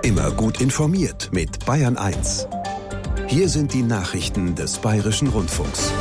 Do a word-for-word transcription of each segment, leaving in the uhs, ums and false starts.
Immer gut informiert mit Bayern eins. Hier sind die Nachrichten des Bayerischen Rundfunks.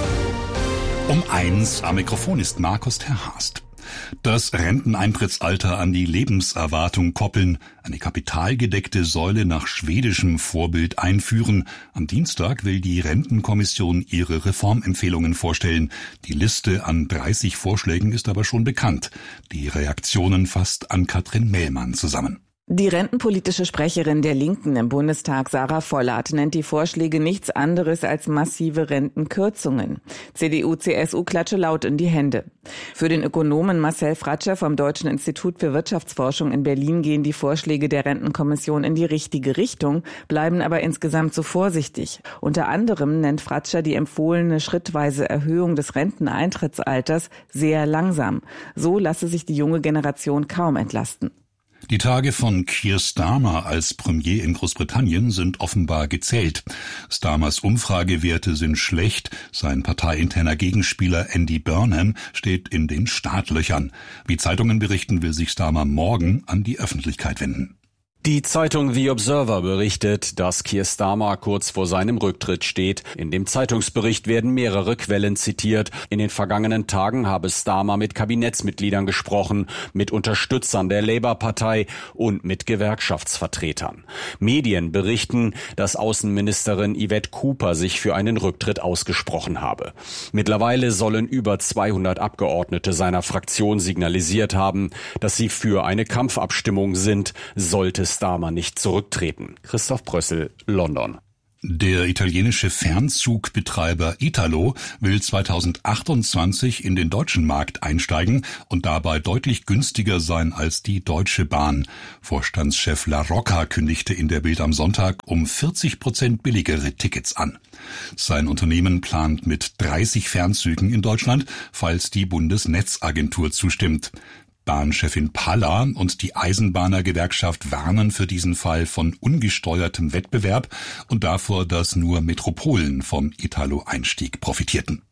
Um eins am Mikrofon ist Markus Terhast. Das Renteneintrittsalter an die Lebenserwartung koppeln, eine kapitalgedeckte Säule nach schwedischem Vorbild einführen. Am Dienstag will die Rentenkommission ihre Reformempfehlungen vorstellen. Die Liste an dreißig Vorschlägen ist aber schon bekannt. Die Reaktionen fasst Ann-Kathrin Mellmann zusammen. Die rentenpolitische Sprecherin der Linken im Bundestag, Sarah Vollert, nennt die Vorschläge nichts anderes als massive Rentenkürzungen. C D U, C S U klatsche laut in die Hände. Für den Ökonomen Marcel Fratscher vom Deutschen Institut für Wirtschaftsforschung in Berlin gehen die Vorschläge der Rentenkommission in die richtige Richtung, bleiben aber insgesamt zu vorsichtig. Unter anderem nennt Fratscher die empfohlene schrittweise Erhöhung des Renteneintrittsalters sehr langsam. So lasse sich die junge Generation kaum entlasten. Die Tage von Keir Starmer als Premier in Großbritannien sind offenbar gezählt. Starmers Umfragewerte sind schlecht. Sein parteiinterner Gegenspieler Andy Burnham steht in den Startlöchern. Wie Zeitungen berichten, will sich Starmer morgen an die Öffentlichkeit wenden. Die Zeitung The Observer berichtet, dass Keir Starmer kurz vor seinem Rücktritt steht. In dem Zeitungsbericht werden mehrere Quellen zitiert. In den vergangenen Tagen habe Starmer mit Kabinettsmitgliedern gesprochen, mit Unterstützern der Labour-Partei und mit Gewerkschaftsvertretern. Medien berichten, dass Außenministerin Yvette Cooper sich für einen Rücktritt ausgesprochen habe. Mittlerweile sollen über zweihundert Abgeordnete seiner Fraktion signalisiert haben, dass sie für eine Kampfabstimmung sind, sollte Starmer nicht zurücktreten. Christoph Brössel, London. Der italienische Fernzugbetreiber Italo will zweitausendachtundzwanzig in den deutschen Markt einsteigen und dabei deutlich günstiger sein als die Deutsche Bahn. Vorstandschef La Rocca kündigte in der Bild am Sonntag um vierzig Prozent billigere Tickets an. Sein Unternehmen plant mit dreißig Fernzügen in Deutschland, falls die Bundesnetzagentur zustimmt. Bahnchefin Palla und die Eisenbahnergewerkschaft warnen für diesen Fall von ungesteuertem Wettbewerb und davor, dass nur Metropolen vom Italo-Einstieg profitierten.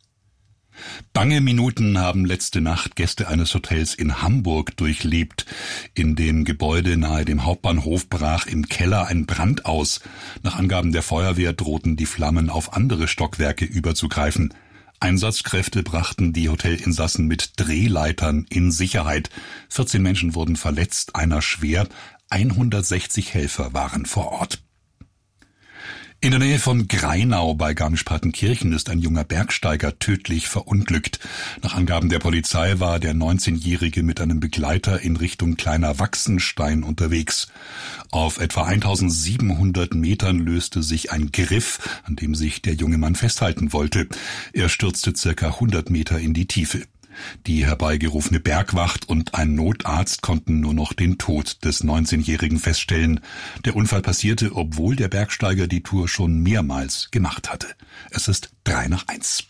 Bange Minuten haben letzte Nacht Gäste eines Hotels in Hamburg durchlebt. In dem Gebäude nahe dem Hauptbahnhof brach im Keller ein Brand aus. Nach Angaben der Feuerwehr drohten die Flammen auf andere Stockwerke überzugreifen. Einsatzkräfte brachten die Hotelinsassen mit Drehleitern in Sicherheit. vierzehn Menschen wurden verletzt, einer schwer. hundertsechzig Helfer waren vor Ort. In der Nähe von Greinau bei Garmisch-Partenkirchen ist ein junger Bergsteiger tödlich verunglückt. Nach Angaben der Polizei war der neunzehnjährige mit einem Begleiter in Richtung Kleiner Wachsenstein unterwegs. Auf etwa eintausendsiebenhundert Metern löste sich ein Griff, an dem sich der junge Mann festhalten wollte. Er stürzte circa hundert Meter in die Tiefe. Die herbeigerufene Bergwacht und ein Notarzt konnten nur noch den Tod des neunzehnjährigen feststellen. Der Unfall passierte, obwohl der Bergsteiger die Tour schon mehrmals gemacht hatte. Es ist drei nach eins.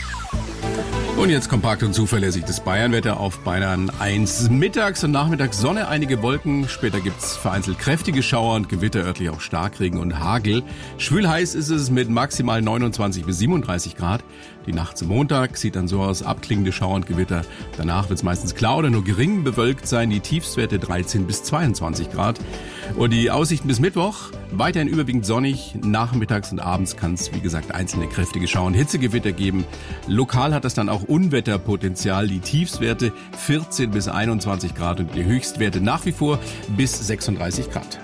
Und jetzt kompakt und zuverlässig das Bayernwetter auf Bayern eins. Mittags und nachmittags Sonne, einige Wolken. Später gibt's vereinzelt kräftige Schauer und Gewitter, örtlich auch Starkregen und Hagel. Schwül heiß ist es mit maximal neunundzwanzig bis siebenunddreißig Grad. Die Nacht zum Montag sieht dann so aus, abklingende Schauer und Gewitter. Danach wird's meistens klar oder nur gering bewölkt sein. Die Tiefstwerte dreizehn bis zweiundzwanzig Grad. Und die Aussichten bis Mittwoch, weiterhin überwiegend sonnig. Nachmittags und abends kann es, wie gesagt, einzelne kräftige Schauer und Hitzegewitter geben. Lokal hat das dann auch Unwetterpotenzial. Die Tiefstwerte vierzehn bis einundzwanzig Grad und die Höchstwerte nach wie vor bis sechsunddreißig Grad.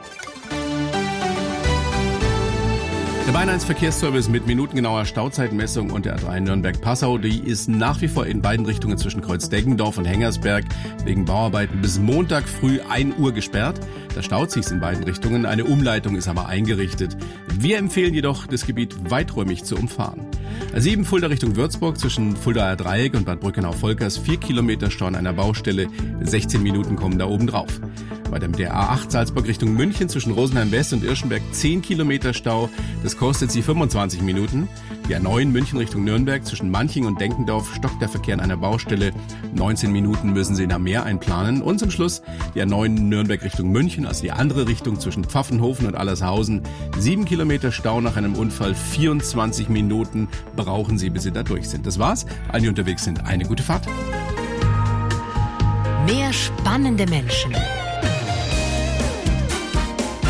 Der Bayern eins Verkehrsservice mit minutengenauer Stauzeitmessung und der A drei Nürnberg-Passau, die ist nach wie vor in beiden Richtungen zwischen Kreuz-Deggendorf und Hengersberg wegen Bauarbeiten bis Montag früh ein Uhr gesperrt. Da staut sich's in beiden Richtungen, eine Umleitung ist aber eingerichtet. Wir empfehlen jedoch, das Gebiet weiträumig zu umfahren. A sieben Fulda Richtung Würzburg zwischen Fuldaer Dreieck und Bad Brückenau-Volkers, vier Kilometer Stau an einer Baustelle, sechzehn Minuten kommen da oben drauf. Weiter mit der A acht Salzburg Richtung München zwischen Rosenheim West und Irschenberg zehn Kilometer Stau. Das kostet Sie fünfundzwanzig Minuten. Die A neun München Richtung Nürnberg zwischen Manching und Denkendorf stockt der Verkehr an einer Baustelle. neunzehn Minuten müssen Sie da mehr einplanen. Und zum Schluss die A neun Nürnberg Richtung München, also die andere Richtung zwischen Pfaffenhofen und Allershausen. sieben Kilometer Stau nach einem Unfall, vierundzwanzig Minuten brauchen Sie, bis Sie da durch sind. Das war's. Alle, die unterwegs sind, eine gute Fahrt. Mehr spannende Menschen.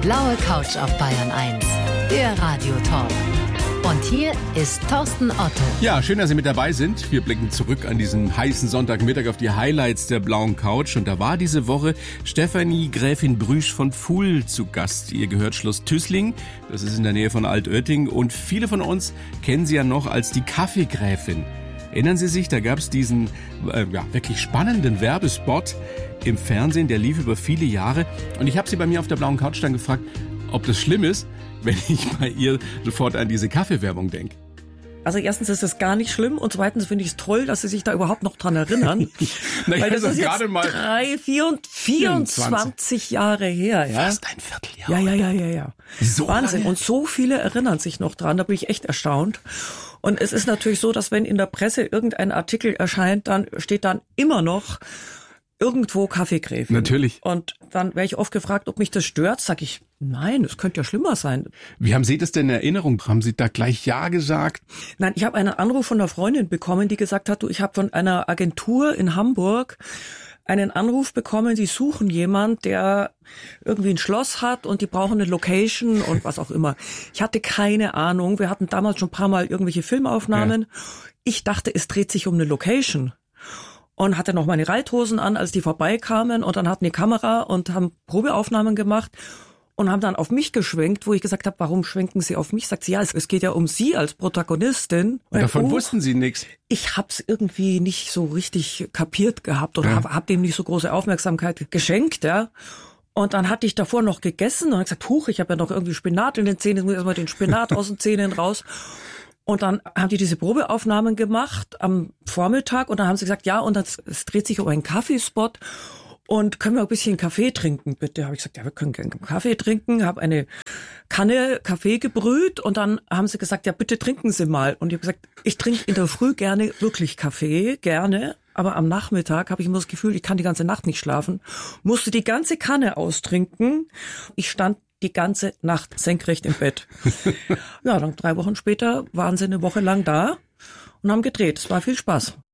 blaue Couch auf Bayern eins, der Radiotalk. Und hier ist Thorsten Otto. Ja, schön, dass Sie mit dabei sind. Wir blicken zurück an diesen heißen Sonntagmittag auf die Highlights der blauen Couch. Und da war diese Woche Stefanie Gräfin Brüsch von Pfuhl zu Gast. Ihr gehört Schloss Tüßling, das ist in der Nähe von Altötting. Und viele von uns kennen sie ja noch als die Kaffeegräfin. Erinnern Sie sich, da gab es diesen äh, ja, wirklich spannenden Werbespot im Fernsehen, der lief über viele Jahre. Und ich habe sie bei mir auf der blauen Couch dann gefragt, ob das schlimm ist, wenn ich bei ihr sofort an diese Kaffeewerbung denke. Also erstens ist es gar nicht schlimm und zweitens finde ich es toll, dass Sie sich da überhaupt noch dran erinnern. naja, Weil das, das ist gerade jetzt mal drei, vier, vierundzwanzig Jahre her. Ja? Fast ein Vierteljahr. Ja, ja, ja, ja, ja. So Wahnsinn. lange? Und so viele erinnern sich noch dran. Da bin ich echt erstaunt. Und es ist natürlich so, dass wenn in der Presse irgendein Artikel erscheint, dann steht dann immer noch irgendwo Kaffeegräfin. Natürlich. Und dann werde ich oft gefragt, ob mich das stört. Sag ich, nein, es könnte ja schlimmer sein. Wie haben Sie das denn in Erinnerung? Haben Sie da gleich Ja gesagt? Nein, ich habe einen Anruf von einer Freundin bekommen, die gesagt hat, du, ich habe von einer Agentur in Hamburg einen Anruf bekommen, die suchen jemand, der irgendwie ein Schloss hat und die brauchen eine Location und was auch immer. Ich hatte keine Ahnung. Wir hatten damals schon ein paar Mal irgendwelche Filmaufnahmen. Ja. Ich dachte, es dreht sich um eine Location. Und hatte noch meine Reithosen an, als die vorbeikamen und dann hatten die Kamera und haben Probeaufnahmen gemacht und haben dann auf mich geschwenkt, wo ich gesagt habe, warum schwenken Sie auf mich? Sagt sie, ja, es, es geht ja um Sie als Protagonistin. Und davon oh, wussten Sie nichts. Ich hab's irgendwie nicht so richtig kapiert gehabt oder ja. hab, hab dem nicht so große Aufmerksamkeit geschenkt, ja. Und dann hatte ich davor noch gegessen und hab gesagt, huch, ich habe ja noch irgendwie Spinat in den Zähnen, jetzt muss ich erstmal den Spinat aus den Zähnen raus. Und dann haben die diese Probeaufnahmen gemacht am Vormittag und dann haben sie gesagt, ja, und das, es dreht sich um einen Kaffeespot und können wir ein bisschen Kaffee trinken, bitte? Habe ich gesagt, ja, wir können gerne Kaffee trinken, habe eine Kanne Kaffee gebrüht und dann haben sie gesagt, ja, bitte trinken Sie mal. Und ich habe gesagt, ich trinke in der Früh gerne wirklich Kaffee, gerne, aber am Nachmittag habe ich immer das Gefühl, ich kann die ganze Nacht nicht schlafen, musste die ganze Kanne austrinken. Ich stand die ganze Nacht senkrecht im Bett. Ja, dann drei Wochen später waren sie eine Woche lang da und haben gedreht. Es war viel Spaß.